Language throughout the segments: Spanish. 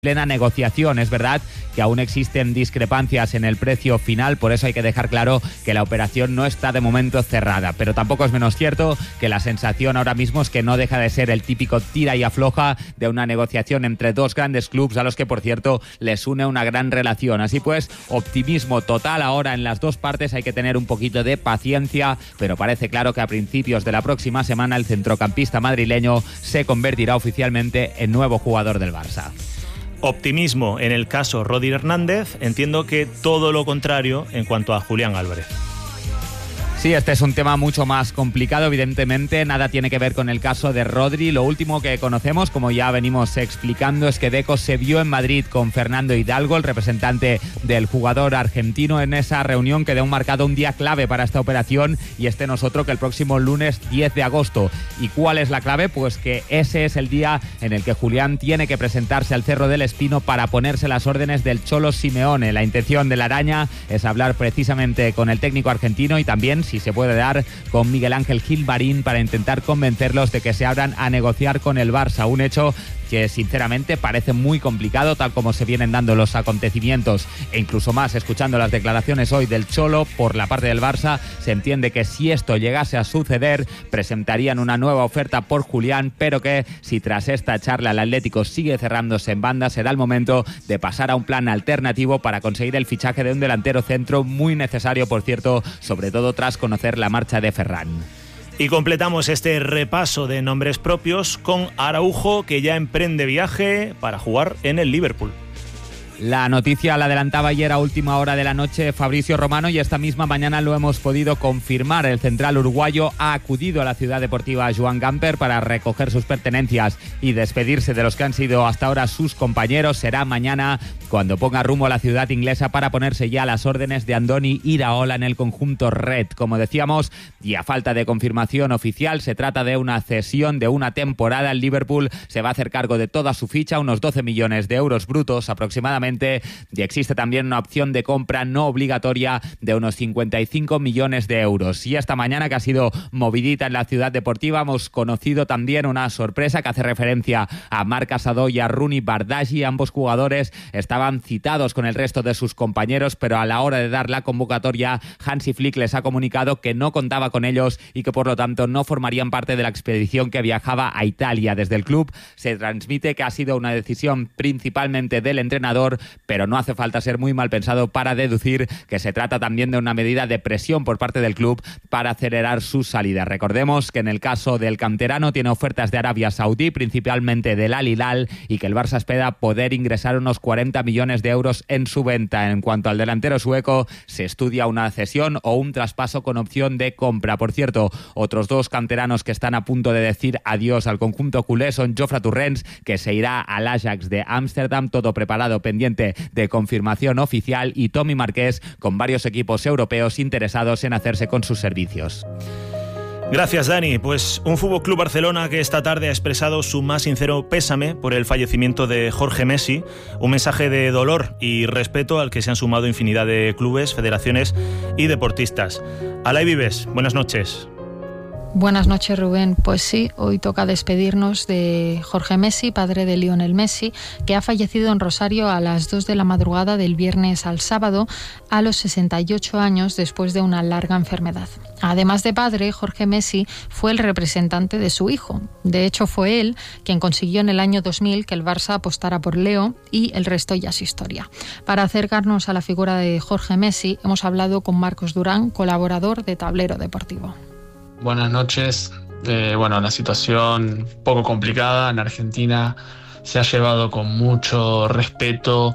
plena negociación. Es verdad que aún existen discrepancias en el precio final, por eso hay que dejar claro que la operación no está de momento cerrada, pero tampoco es menos cierto que la sensación ahora mismo es que no deja de ser el típico tira y afloja de una negociación entre dos grandes clubes a los que, por cierto, les une una gran relación. Así pues, optimismo total ahora en las dos partes, hay que tener un poquito de paciencia, pero parece claro que a principios de la próxima semana el centrocampista madrileño se convertirá oficialmente en nuevo jugador del Barça. Optimismo en el caso Rodri Hernández, entiendo que todo lo contrario en cuanto a Julián Álvarez. Sí, este es un tema mucho más complicado, evidentemente, nada tiene que ver con el caso de Rodri. Lo último que conocemos, como ya venimos explicando, es que Deco se vio en Madrid con Fernando Hidalgo, el representante del jugador argentino, en esa reunión que dio marcado un día clave para esta operación, y este no es otro que el próximo lunes 10 de agosto. ¿Y cuál es la clave? Pues que ese es el día en el que Julián tiene que presentarse al Cerro del Espino para ponerse las órdenes del Cholo Simeone. La intención de la araña es hablar precisamente con el técnico argentino y también, si se puede dar, con Miguel Ángel Gilmarín para intentar convencerlos de que se abran a negociar con el Barça, un hecho que sinceramente parece muy complicado tal como se vienen dando los acontecimientos, e incluso más escuchando las declaraciones hoy del Cholo por la parte del Barça, se entiende que si esto llegase a suceder presentarían una nueva oferta por Julián, pero que si tras esta charla el Atlético sigue cerrándose en banda, será el momento de pasar a un plan alternativo para conseguir el fichaje de un delantero centro muy necesario, por cierto, sobre todo tras conocer la marcha de Ferran. Y completamos este repaso de nombres propios con Araujo, que ya emprende viaje para jugar en el Liverpool. La noticia la adelantaba ayer a última hora de la noche Fabrizio Romano y esta misma mañana lo hemos podido confirmar. El central uruguayo ha acudido a la ciudad deportiva Joan Gamper para recoger sus pertenencias y despedirse de los que han sido hasta ahora sus compañeros. Será mañana cuando ponga rumbo a la ciudad inglesa para ponerse ya a las órdenes de Andoni Iraola en el conjunto red. Como decíamos, y a falta de confirmación oficial, se trata de una cesión de una temporada. El Liverpool se va a hacer cargo de toda su ficha, unos 12 millones de euros brutos aproximadamente, y existe también una opción de compra no obligatoria de unos 55 millones de euros. Y esta mañana, que ha sido movidita en la ciudad deportiva, hemos conocido también una sorpresa que hace referencia a Marc Casado y a Rooney Bardghji. Ambos jugadores estaban citados con el resto de sus compañeros, pero a la hora de dar la convocatoria, Hansi Flick les ha comunicado que no contaba con ellos y que por lo tanto no formarían parte de la expedición que viajaba a Italia. Desde el club se transmite que ha sido una decisión principalmente del entrenador, pero no hace falta ser muy mal pensado para deducir que se trata también de una medida de presión por parte del club para acelerar su salida. Recordemos que en el caso del canterano tiene ofertas de Arabia Saudí, principalmente del Al Hilal, y que el Barça espera poder ingresar unos 40 millones de euros en su venta. En cuanto al delantero sueco, se estudia una cesión o un traspaso con opción de compra. Por cierto, otros dos canteranos que están a punto de decir adiós al conjunto culé son Jofre Torrents, que se irá al Ajax de Ámsterdam, todo preparado, pendiente de confirmación oficial, y Tommy Marqués, con varios equipos europeos interesados en hacerse con sus servicios. Gracias, Dani. Pues un Fútbol Club Barcelona que esta tarde ha expresado su más sincero pésame por el fallecimiento de Jorge Messi, un mensaje de dolor y respeto al que se han sumado infinidad de clubes, federaciones y deportistas. Alay Vives, buenas noches. Buenas noches, Rubén. Pues sí, hoy toca despedirnos de Jorge Messi, padre de Lionel Messi, que ha fallecido en Rosario a las 2 de la madrugada del viernes al sábado a los 68 años después de una larga enfermedad. Además de padre, Jorge Messi fue el representante de su hijo. De hecho, fue él quien consiguió en el año 2000 que el Barça apostara por Leo, y el resto ya es historia. Para acercarnos a la figura de Jorge Messi, hemos hablado con Marcos Durán, colaborador de Tablero Deportivo. Buenas noches. La situación poco complicada en Argentina se ha llevado con mucho respeto,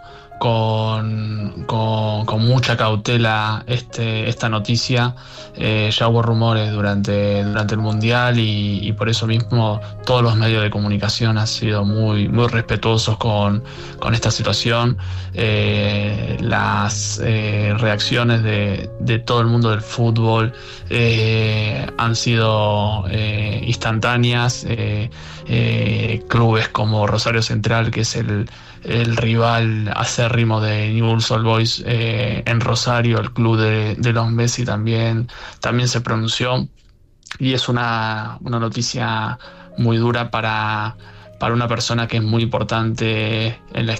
con mucha cautela esta noticia. Ya hubo rumores durante el Mundial y por eso mismo todos los medios de comunicación han sido muy, muy respetuosos con esta situación. Las reacciones de todo el mundo del fútbol han sido instantáneas. Clubes como Rosario Central, que es el rival acérrimo de Newell's Old Boys en Rosario, el club de los Messi, también se pronunció, y es una noticia muy dura para una persona que es muy importante en la